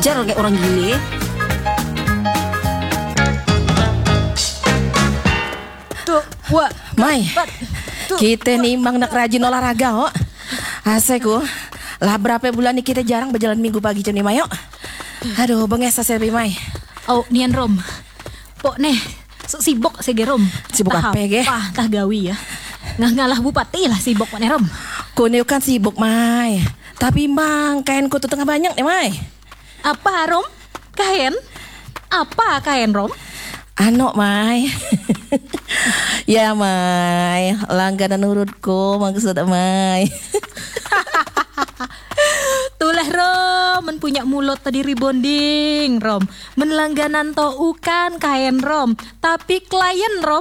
ajar kayak orang gile. Tuh, wah, Mai, kita nih emang nak rajin olahraga kok. Aseku, lah berapa bulan nih kita jarang berjalan minggu pagi nih Mai yuk. Aduh, benges sepi Mai. Oh, nian Rom. Pok neh, sibuk sege Rom. Sibuk apa ge? Tah gawi ya. Ngalah bupati lah sibuk nih Rom. Kau kan sibuk Mai. Tapi mang kainku tuh tengah banyak nih Mai. Apa Rom? Kain? Apa kain Rom? Ano Mai. Ya Mai, langganan urutku maksud Mai. Tulah Rom, men punya mulut tadi rebonding Rom. Men langganan to ukan kain Rom, tapi klien Rom,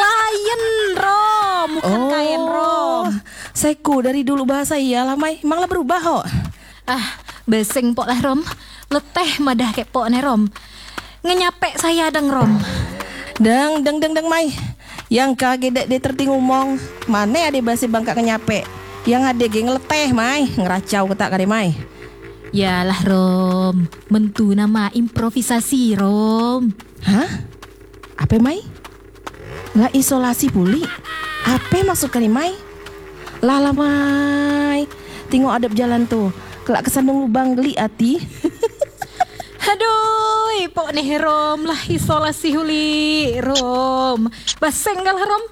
bukan kain Rom. Seku dari dulu bahasa iyalah Mai, emang lah berubah kok. Beseng pok lah Rom, leteh madah kek pok nih Rom. Ngenyapek saya deng Rom. Deng Mai. Yang kaget dek terting ngomong, mana ada basi bangka kenyape. Yang ada geng leteh Mai, ngeracau ketak kade Mai. Yalah Rom, mentu nama improvisasi Rom. Hah? Apa Mai? Lah isolasi puli. Apa maksudnya Mai? Lah Mai, tengok adab jalan tuh. Kelak kesandung lubang geli hati. Aduh, pok nih Rom lah isolasi huli Rom. Baseng galah Rom.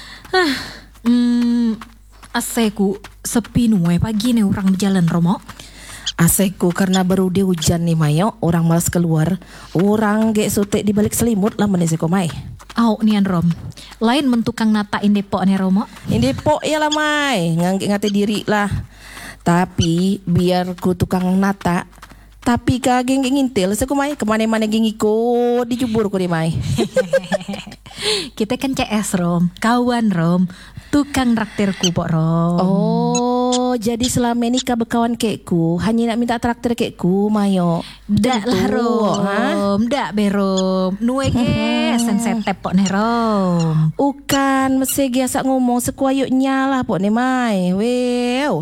Aseku sepi nuwe pagi nih orang berjalan Romo. Aseku karena baru dia hujan nih Mayo, orang malas keluar. Orang gek sutek di balik selimut lah meniseko Mai. Au nian Rom. Lain mentukang natain depok nih Romo. Ini depok ya lah Mai, ngate diri lah. Tapi biar ku tukang nata, tapi kageng ngintil seku Mai, kemana-mana geng ikut dijubur ku di Mai. Kita kan CS Rom, kawan Rom, tukang raktirku pok Rom. Oh, jadi selama ini kau berkawan kekku, hanya nak minta traktir kekku Mayo. Dak lah Rom, dak be Rom. Nueke sensetep pok nih Rom. Ukan mesti biasa ngomong sekuayuknya lah pok nih Mai. Wow.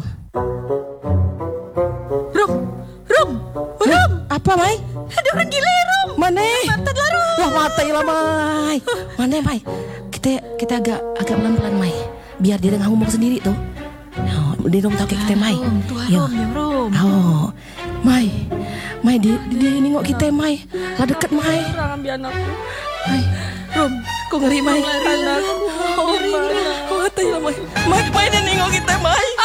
Rom. Apa Mai? Ada orang gila Rom. Mana? Mata lah Rom. Lah mata lah Mai. Mana Mai? Kita agak pelan-pelan Mai. Biar dia dengar ngomong sendiri tuh. Oh, dia dong tahu kayak kita Mai. Rom. Oh, Mai dia nengok kita Mai. Lah dekat Mai. Orang ambil anakku. Mai, Rom, kok ngeri Mai? anakku. Oh, mata lah Mai. Mai dia nengok kita Mai.